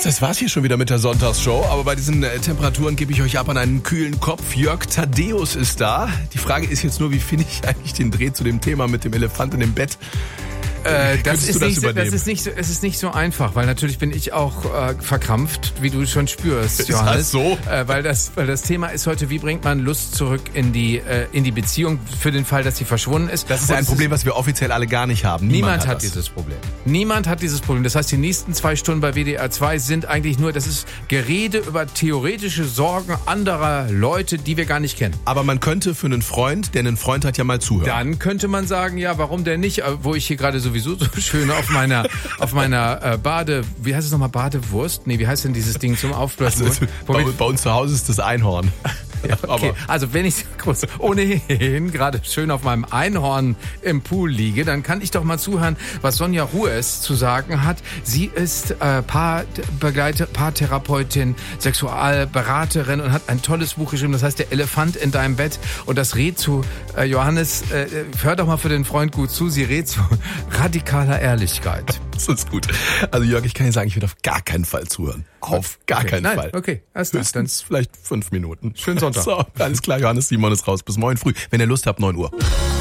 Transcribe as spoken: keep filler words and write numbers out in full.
das war's hier schon wieder mit der Sonntagsshow. Aber bei diesen äh, Temperaturen gebe ich euch ab an einen kühlen Kopf. Jörg Thaddeus ist da. Die Frage ist jetzt nur, wie finde ich eigentlich den Dreh zu dem Thema mit dem Elefanten im Bett? Äh, das, ist du das, nicht, das ist nicht so, es ist nicht so einfach, weil natürlich bin ich auch äh, verkrampft, wie du schon spürst, Johannes. Ist das so? Äh, weil das, weil das Thema ist heute, wie bringt man Lust zurück in die äh, in die Beziehung für den Fall, dass sie verschwunden ist. Das ist Und ein Problem, was wir offiziell alle gar nicht haben. Niemand, Niemand hat das. dieses Problem. Niemand hat dieses Problem. Das heißt, die nächsten zwei Stunden bei W D R zwei sind eigentlich nur, das ist Gerede über theoretische Sorgen anderer Leute, die wir gar nicht kennen. Aber man könnte für einen Freund, der einen Freund hat, ja mal zuhören. Dann könnte man sagen, ja, warum denn nicht? Wo ich hier gerade sowieso so schön auf meiner auf meiner äh, Bade, wie heißt es nochmal, Badewurst? Nee, wie heißt denn dieses Ding zum Aufblasen? Also, bei, bei uns zu Hause ist das Einhorn. Ja, okay. Aber Also wenn ich kurz ohnehin gerade schön auf meinem Einhorn im Pool liege, dann kann ich doch mal zuhören, was Sonja Rues zu sagen hat. Sie ist äh, Paarbegleiter, Paartherapeutin, Sexualberaterin und hat ein tolles Buch geschrieben, das heißt Der Elefant in deinem Bett. Und das rät zu, äh, Johannes, äh, hör doch mal für den Freund gut zu, sie rät zu radikaler Ehrlichkeit. Das ist gut. Also Jörg, ich kann dir sagen, ich würde auf gar keinen Fall zuhören. Auf gar okay. keinen Nein, Fall. Okay, alles klar. Höchstens vielleicht fünf Minuten. Schönen Sonntag. So, alles klar, Johannes Simon ist raus. Bis morgen früh. Wenn ihr Lust habt, neun Uhr.